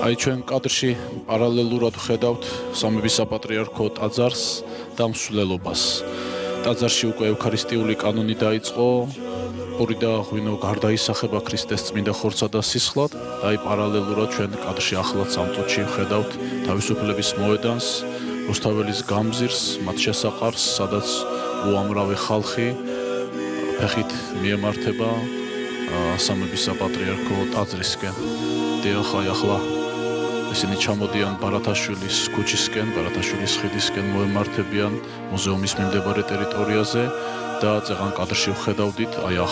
აი ჩვენ კადრში პარალელურად ვხედავთ სამების საპატრიარქო ტაძარს და მსვლელობას. ტაძარში უკვე ევქარისტიული კანონი დაიწყო, პური და ღვინო გარდაისახება ქრისტეს წმინდა ხორცსა და სისხლად. აი პარალელურად ჩვენ კადრში ახლად სამწუთში ვხედავთ თავისუფლების მოედანს, რუსთაველის გამზირს, მათ შესაყარს, სადაც უამრავი ხალხი ფეხით მიემართება სამების საპატრიარქო ტაძრისკენ. დიახ, აი ახლა ისინი ჩამოდიან ბარათაშვილის ქუჩისკენ, ბარათაშვილის ხიდისკენ მოემართებიან მუზეუმის მიმდებარე ტერიტორიაზე და წეღან კადრში ვხედავდით, აი